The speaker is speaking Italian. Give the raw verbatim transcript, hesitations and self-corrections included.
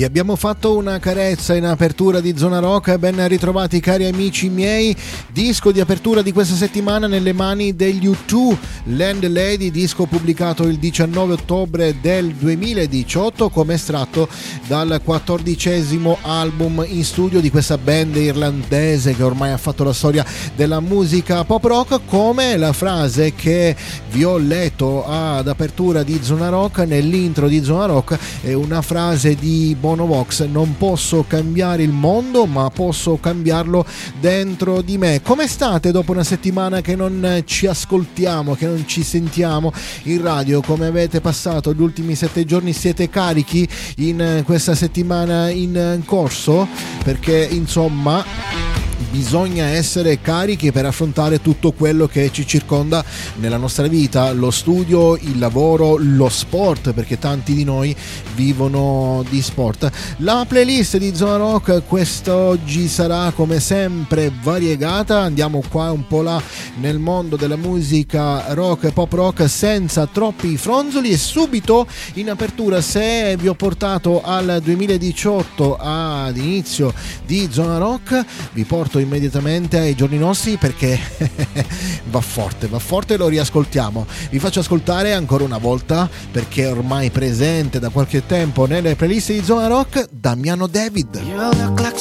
Vi abbiamo fatto una carezza in apertura di Zona Rock, ben ritrovati cari amici miei. Disco di apertura di questa settimana nelle mani degli U due, Landlady, disco pubblicato il diciannove ottobre del duemiladiciotto come estratto dal quattordicesimo album in studio di questa band irlandese che ormai ha fatto la storia della musica pop rock. Come la frase che vi ho letto ad apertura di Zona Rock, nell'intro di Zona Rock, è una frase di Bono Vox: non posso cambiare il mondo ma posso cambiarlo dentro di me. Come state dopo una settimana che non ci ascoltiamo, che non ci sentiamo in radio? Come avete passato gli ultimi sette giorni? Siete carichi in questa settimana in corso? Perché insomma bisogna essere carichi per affrontare tutto quello che ci circonda nella nostra vita, lo studio, il lavoro, lo sport, perché tanti di noi vivono di sport. La playlist di Zona Rock quest'oggi sarà come sempre variegata, andiamo qua un po' là nel mondo della musica rock e pop rock senza troppi fronzoli, e subito in apertura, se vi ho portato al duemiladiciotto ad inizio di Zona Rock, vi porto immediatamente ai giorni nostri perché va forte, va forte, lo riascoltiamo. Vi faccio ascoltare ancora una volta, perché è ormai presente da qualche tempo nelle playlist di Zona Rock, Damiano David. You look like